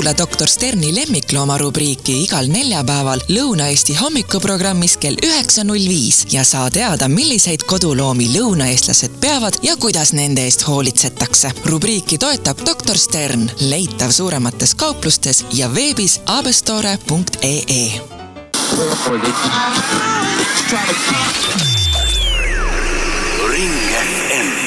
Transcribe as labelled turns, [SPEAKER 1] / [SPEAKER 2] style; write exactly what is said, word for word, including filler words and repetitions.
[SPEAKER 1] kuula doktor Sterni lemmiklooma rubriiki igal neljapäeval Lõuna-Eesti hommikuprogrammis kell üheksa null viis ja saa teada, milliseid koduloomi lõunaeestlased peavad ja kuidas nende eest hoolitsetakse. Rubriiki toetab doktor Stern, leitav suuremates kauplustes ja veebis abestore punkt ee.
[SPEAKER 2] Ring